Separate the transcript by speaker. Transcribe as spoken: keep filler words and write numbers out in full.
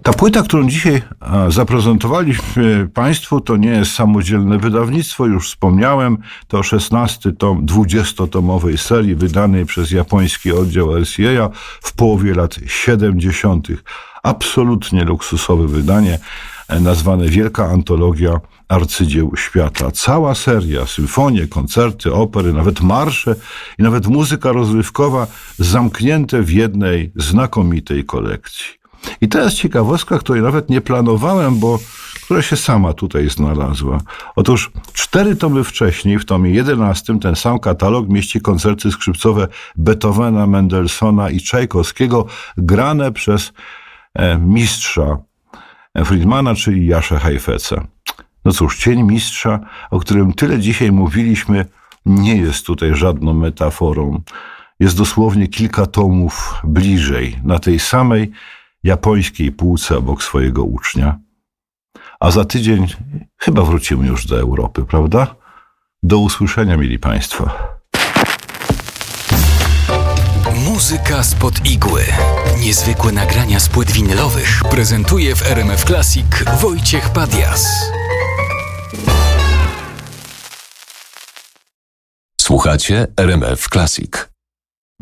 Speaker 1: Ta płyta, którą dzisiaj zaprezentowaliśmy Państwu, to nie jest samodzielne wydawnictwo, już wspomniałem, to szesnasty tom dwudziestotomowej serii wydanej przez japoński oddział R C A w połowie lat siedemdziesiątych. Absolutnie luksusowe wydanie, nazwane Wielka Antologia Arcydzieł Świata. Cała seria, symfonie, koncerty, opery, nawet marsze i nawet muzyka rozrywkowa zamknięte w jednej znakomitej kolekcji. I to jest ciekawostka, której nawet nie planowałem, bo która się sama tutaj znalazła. Otóż cztery tomy wcześniej, w tomie jedenastym, ten sam katalog mieści koncerty skrzypcowe Beethovena, Mendelssohna i Czajkowskiego, grane przez e, mistrza Friedmana, czyli Jasza Heifetza. No cóż, Cień Mistrza, o którym tyle dzisiaj mówiliśmy, nie jest tutaj żadną metaforą. Jest dosłownie kilka tomów bliżej, na tej samej japońskiej półce obok swojego ucznia. A za tydzień chyba wrócimy już do Europy, prawda? Do usłyszenia, mili Państwo.
Speaker 2: Muzyka spod igły. Niezwykłe nagrania z płyt winylowych prezentuje w R M F Classic Wojciech Padias.
Speaker 3: Słuchacie R M F Classic.